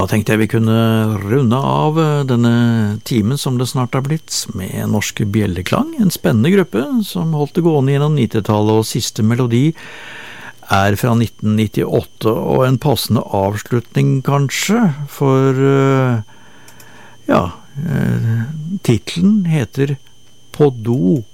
Da tenkte jeg vi kunne runde av denne timen som det snart har blitt, med Norsk Bjelleklang, en spennende gruppe som holdt det gående gjennom 90-tallet, og siste melodi er fra 1998, og en passende avslutning kanskje, for titlen heter På do